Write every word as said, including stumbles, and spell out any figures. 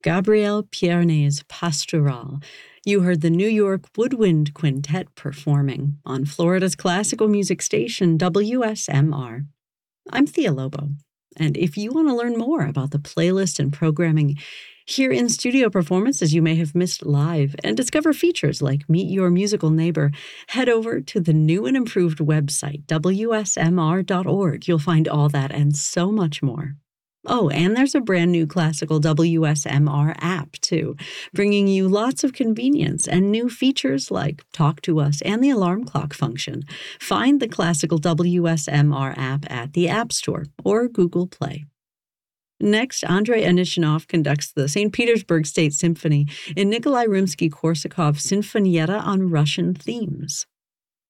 Gabriel Piernet's Pastoral. You heard the New York Woodwind Quintet performing on Florida's classical music station, W S M R. I'm Thea Lobo, and if you want to learn more about the playlist and programming, hear in-studio performances you may have missed live, and discover features like Meet Your Musical Neighbor, head over to the new and improved website, W S M R dot org. You'll find all that and so much more. Oh, and there's a brand new classical W S M R app, too, bringing you lots of convenience and new features like Talk to Us and the alarm clock function. Find the classical W S M R app at the App Store or Google Play. Next, Andrei Anishinov conducts the Saint Petersburg State Symphony in Nikolai Rimsky-Korsakov's Sinfonietta on Russian themes.